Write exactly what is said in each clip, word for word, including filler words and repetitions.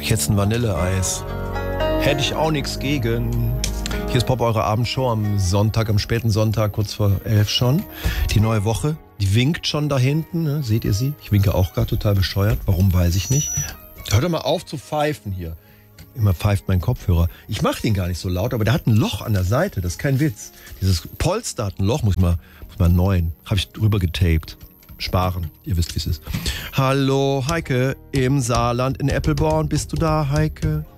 Jetzt ein Vanilleeis. Hätte ich auch nichts gegen. Hier ist Pop, eure Abendshow am Sonntag, am späten Sonntag, kurz vor elf schon. Die neue Woche, die winkt schon da hinten. Ne? Seht ihr sie? Ich winke auch gerade total bescheuert. Warum, weiß ich nicht. Hört doch mal auf zu pfeifen hier. Immer pfeift mein Kopfhörer. Ich mache den gar nicht so laut, aber der hat ein Loch an der Seite. Das ist kein Witz. Dieses Polster hat ein Loch, muss ich mal, muss mal neuen. Habe ich drüber getaped. Sparen, ihr wisst, wie es ist. Hallo, Heike im Saarland in Eppelborn. Bist du da, Heike?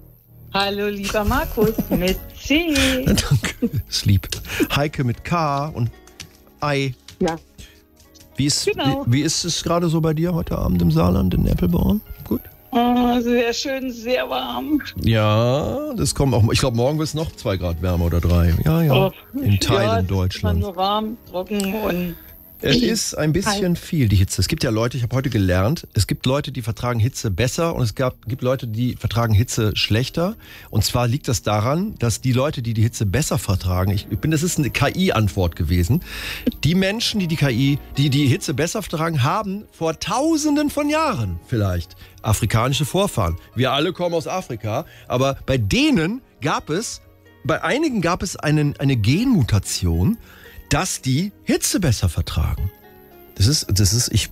Hallo, lieber Markus, mit C. Danke, ist lieb. Heike mit K und Ei. Ja. Wie ist, Genau. wie, wie ist es gerade so bei dir heute Abend im Saarland in Eppelborn? Gut? Oh, sehr schön, sehr warm. Ja, das kommt auch. Ich glaube, morgen wird es noch zwei Grad wärmer oder drei. Ja, ja. Oh, in Teilen ja, Deutschlands. Es ist immer nur warm, trocken und... Es ist ein bisschen viel, die Hitze. Es gibt ja Leute, ich habe heute gelernt, es gibt Leute, die vertragen Hitze besser und es gab, gibt Leute, die vertragen Hitze schlechter. Und zwar liegt das daran, dass die Leute, die die Hitze besser vertragen, ich bin, das ist eine K I-Antwort gewesen, die Menschen, die die K I, die die Hitze besser vertragen, haben vor Tausenden von Jahren vielleicht afrikanische Vorfahren. Wir alle kommen aus Afrika, aber bei denen gab es, bei einigen gab es einen, eine Genmutation, dass die Hitze besser vertragen. Das ist, das ist, ich,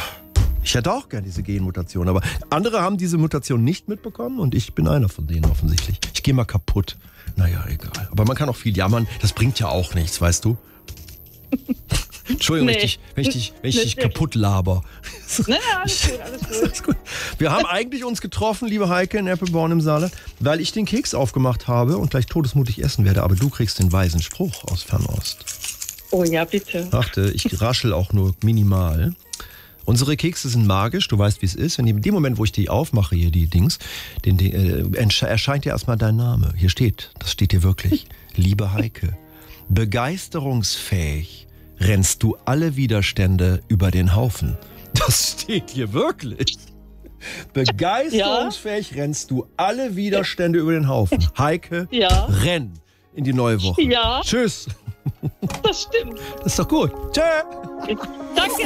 ich hätte auch gerne diese Genmutation, aber andere haben diese Mutation nicht mitbekommen und ich bin einer von denen offensichtlich. Ich gehe mal kaputt. Naja, egal. Aber man kann auch viel jammern, das bringt ja auch nichts, weißt du? Entschuldigung, nee. wenn ich dich, wenn ich dich, wenn ich dich kaputt laber. Naja, alles gut, alles gut. Alles gut. Wir haben eigentlich uns getroffen, liebe Heike in Eppelborn im Saarland, weil ich den Keks aufgemacht habe und gleich todesmutig essen werde, aber du kriegst den weisen Spruch aus Fernost. Oh ja, bitte. Achte, ich raschel auch nur minimal. Unsere Kekse sind magisch, du weißt, wie es ist. Wenn in dem Moment, wo ich die aufmache, hier die Dings, den, den, äh, erscheint dir erstmal dein Name. Hier steht, das steht hier wirklich. Liebe Heike, begeisterungsfähig rennst du alle Widerstände über den Haufen. Das steht hier wirklich. Begeisterungsfähig ja? rennst du alle Widerstände über den Haufen. Heike, ja? renn in die neue Woche. Ja. Tschüss. Das stimmt. Das ist doch gut. Tschö. Danke.